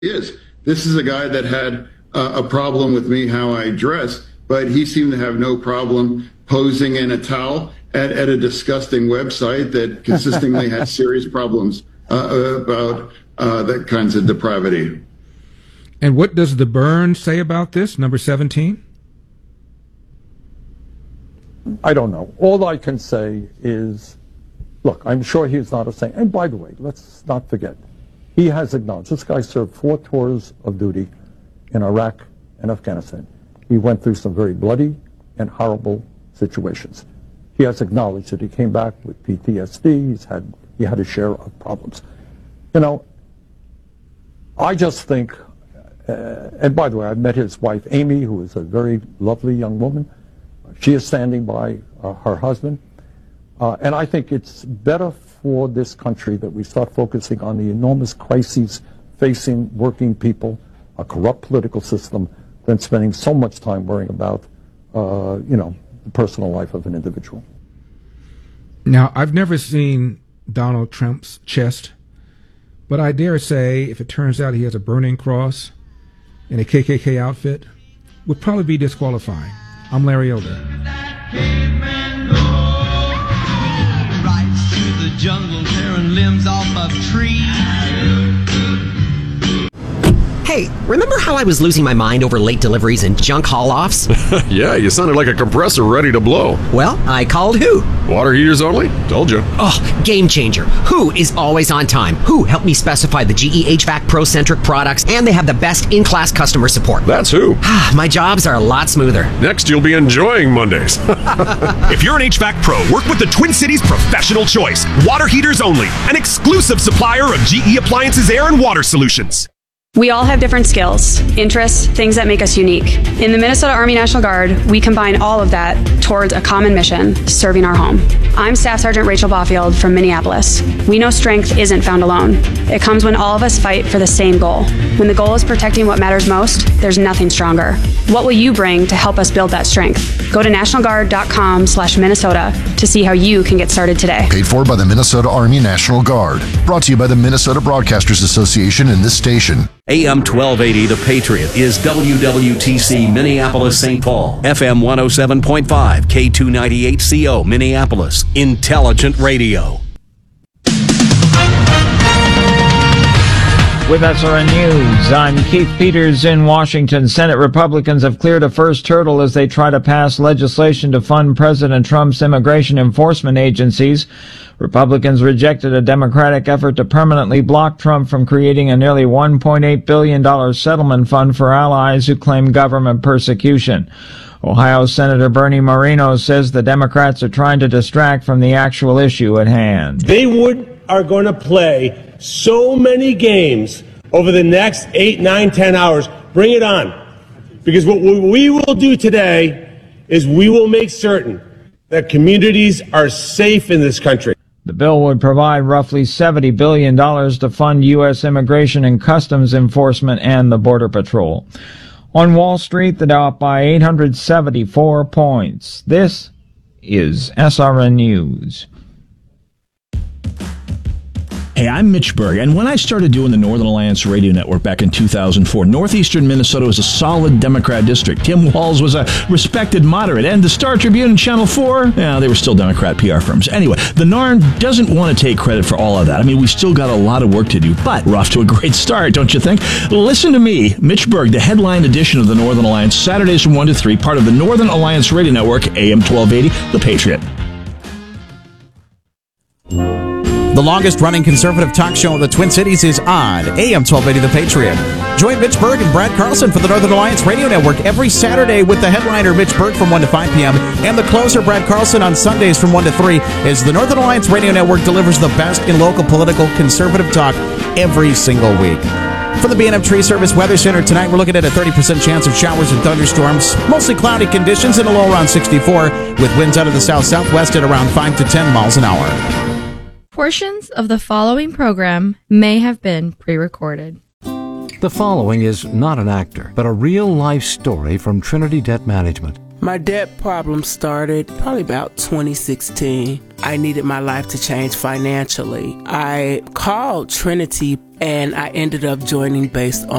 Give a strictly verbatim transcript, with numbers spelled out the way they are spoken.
is. This is a guy that had uh, a problem with me, how I dress, but he seemed to have no problem posing in a towel at, at a disgusting website that consistently had serious problems uh, about uh, that kinds of depravity. And what does the Burn say about this, number seventeen? I don't know. All I can say is, look, I'm sure he's not a saint. And by the way, let's not forget, he has acknowledged, this guy served four tours of duty in Iraq and Afghanistan. He went through some very bloody and horrible situations. He has acknowledged that he came back with P T S D. He's had, he had a share of problems. You know, I just think, uh, and by the way, I met his wife, Amy, who is a very lovely young woman. She is standing by uh, her husband. Uh, and I think it's better for this country that we start focusing on the enormous crises facing working people, a corrupt political system, than spending so much time worrying about, uh, you know, the personal life of an individual. Now, I've never seen Donald Trump's chest, but I dare say if it turns out he has a burning cross and a K K K outfit, would probably be disqualifying. I'm Larry Elder. Rides through the jungle, tearing limbs off of trees. Hey, remember how I was losing my mind over late deliveries and junk haul-offs? Yeah, you sounded like a compressor ready to blow. Well, I called Who. Water heaters only? Told you. Oh, game changer. Who is always on time. Who helped me specify the G E H V A C Pro-centric products, and they have the best in-class customer support. That's Who. My jobs are a lot smoother. Next, you'll be enjoying Mondays. If you're an H V A C pro, work with the Twin Cities Professional Choice. Water heaters only. An exclusive supplier of G E Appliances Air and Water Solutions. We all have different skills, interests, things that make us unique. In the Minnesota Army National Guard, we combine all of that towards a common mission, serving our home. I'm Staff Sergeant Rachel Baufield from Minneapolis. We know strength isn't found alone. It comes when all of us fight for the same goal. When the goal is protecting what matters most, there's nothing stronger. What will you bring to help us build that strength? Go to national guard dot com slash Minnesota to see how you can get started today. Paid for by the Minnesota Army National Guard. Brought to you by the Minnesota Broadcasters Association and this station. A M twelve eighty The Patriot is W W T C Minneapolis Saint Paul, F M one oh seven point five, K two ninety-eight C O Minneapolis, Intelligent Radio. With S R N News, I'm Keith Peters in Washington. Senate Republicans have cleared a first hurdle as they try to pass legislation to fund President Trump's immigration enforcement agencies. Republicans rejected a Democratic effort to permanently block Trump from creating a nearly one point eight billion dollars settlement fund for allies who claim government persecution. Ohio Senator Bernie Moreno says the Democrats are trying to distract from the actual issue at hand. They would are going to play so many games over the next eight, nine, ten hours. Bring it on. Because what we will do today is we will make certain that communities are safe in this country. The bill would provide roughly seventy billion dollars to fund U S immigration and customs enforcement and the Border Patrol. On Wall Street, the Dow up by eight hundred seventy-four points. This is S R N News. Hey, I'm Mitch Berg, and when I started doing the Northern Alliance Radio Network back in two thousand four, northeastern Minnesota was a solid Democrat district. Tim Walz was a respected moderate, and the Star Tribune and Channel four, yeah, they were still Democrat P R firms. Anyway, the N A R N doesn't want to take credit for all of that. I mean, we still got a lot of work to do, but we're off to a great start, don't you think? Listen to me, Mitch Berg, the headline edition of the Northern Alliance, Saturdays from one to three, part of the Northern Alliance Radio Network, A M twelve eighty, The Patriot. The longest-running conservative talk show in the Twin Cities is on A M twelve eighty The Patriot. Join Mitch Berg and Brad Carlson for the Northern Alliance Radio Network every Saturday with the headliner Mitch Berg from one to five p.m. and the closer Brad Carlson on Sundays from one to three as the Northern Alliance Radio Network delivers the best in local political conservative talk every single week. For the B and M Tree Service Weather Center tonight, we're looking at a thirty percent chance of showers and thunderstorms, mostly cloudy conditions and a low around sixty-four, with winds out of the south-southwest at around five to ten miles an hour. Portions of the following program may have been pre-recorded. The following is not an actor, but a real-life story from Trinity Debt Management. My debt problem started probably about twenty sixteen. I needed my life to change financially. I called Trinity and I ended up joining based on